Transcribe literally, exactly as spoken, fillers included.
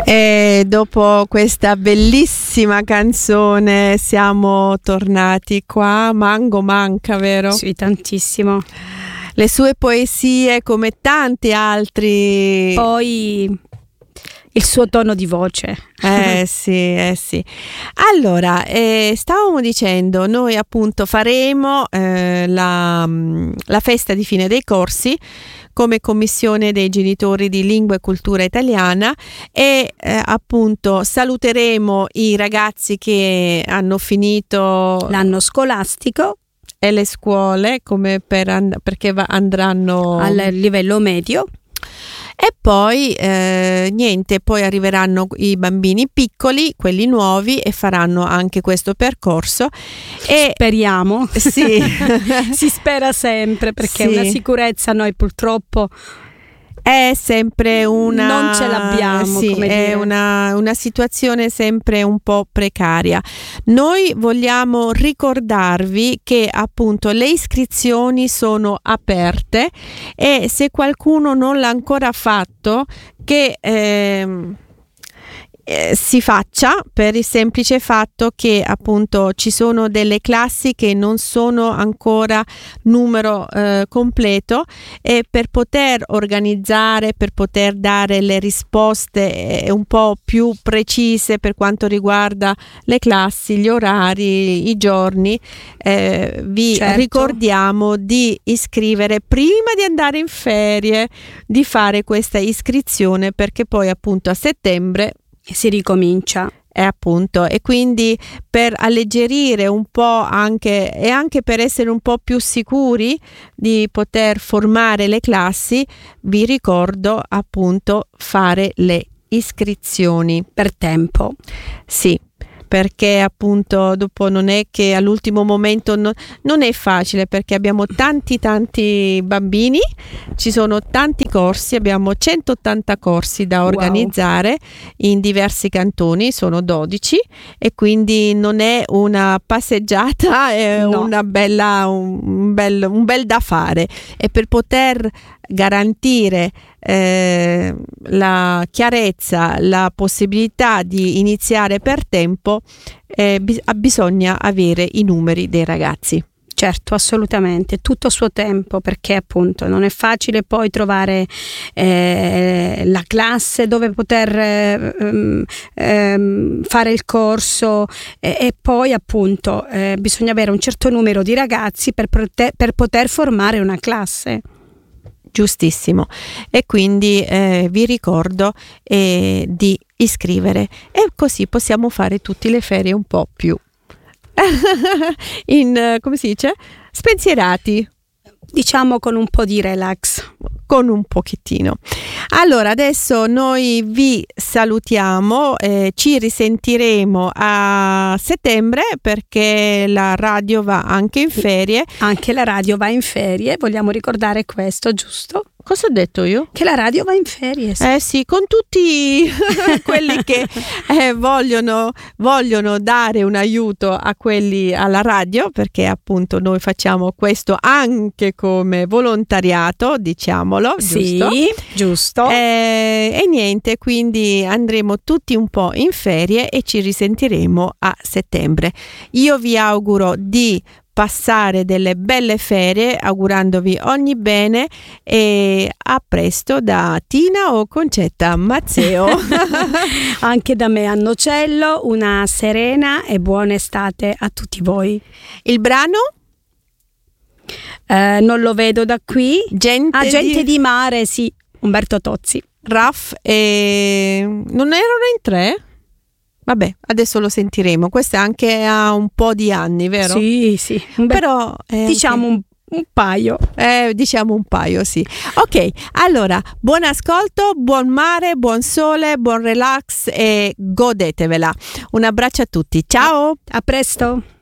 E dopo questa bellissima canzone siamo tornati qua. Mango manca, vero? Sì, tantissimo. Le sue poesie, come tanti altri. Poi il suo tono di voce. Eh sì, eh sì. Allora, eh, stavamo dicendo, noi appunto faremo eh, la, la festa di fine dei corsi come commissione dei genitori di lingua e cultura italiana e eh, appunto saluteremo i ragazzi che hanno finito l'anno scolastico e le scuole come per and- perché va- andranno al livello medio. E poi eh, niente, poi arriveranno i bambini piccoli, quelli nuovi, e faranno anche questo percorso. E speriamo, sì, si spera sempre, perché sì. Una sicurezza noi purtroppo è sempre una non ce l'abbiamo, sì, come è dire. una, una situazione sempre un po' precaria. Noi vogliamo ricordarvi che appunto le iscrizioni sono aperte e se qualcuno non l'ha ancora fatto che ehm, Eh, si faccia, per il semplice fatto che appunto ci sono delle classi che non sono ancora numero eh, completo e per poter organizzare, per poter dare le risposte eh, un po' più precise per quanto riguarda le classi, gli orari, i giorni, eh, vi certo. ricordiamo di iscrivere prima di andare in ferie, di fare questa iscrizione, perché poi appunto a settembre si ricomincia. E appunto, e quindi per alleggerire un po' anche e anche per essere un po' più sicuri di poter formare le classi, vi ricordo appunto fare le iscrizioni per tempo. Sì, perché appunto dopo non è che all'ultimo momento no, non è facile, perché abbiamo tanti tanti bambini, ci sono tanti corsi, abbiamo centottanta corsi da organizzare wow. in diversi cantoni, sono dodici, e quindi non è una passeggiata, è no. una bella un bel, un bel da fare, e per poter garantire eh, la chiarezza, la possibilità di iniziare per tempo, eh, bis- bisogna avere i numeri dei ragazzi. Certo, assolutamente, tutto a suo tempo, perché appunto non è facile poi trovare eh, la classe dove poter eh, eh, fare il corso e, e poi appunto eh, bisogna avere un certo numero di ragazzi per, prote- per poter formare una classe. Giustissimo, e quindi eh, vi ricordo eh, di iscrivere, e così possiamo fare tutte le ferie un po' più in, come si dice, spensierati, diciamo con un po' di relax, con un pochettino. Allora adesso noi vi salutiamo, eh, ci risentiremo a settembre, perché la radio va anche in ferie. Anche la radio va in ferie, vogliamo ricordare questo, giusto? Cosa ho detto io? Che la radio va in ferie. Sì. Eh sì, con tutti quelli che eh, vogliono, vogliono dare un aiuto a quelli alla radio, perché appunto noi facciamo questo anche come volontariato, diciamolo, sì, giusto? giusto. Eh, e niente, quindi andremo tutti un po' in ferie e ci risentiremo a settembre. Io vi auguro di passare delle belle ferie, augurandovi ogni bene, e a presto da Tina o Concetta Mazzeo. Anche da me a Nocello, una serena e buona estate a tutti voi. Il brano? Eh, non lo vedo da qui. Gente, ah, gente di... di mare, sì, Umberto Tozzi. Raff e... non erano in tre? Vabbè, adesso lo sentiremo. Questo è anche a un po' di anni, vero? Sì, sì. Beh, però eh, diciamo un, un paio. Eh, diciamo un paio, sì. Ok, allora, buon ascolto, buon mare, buon sole, buon relax e godetevela. Un abbraccio a tutti. Ciao! A, a presto!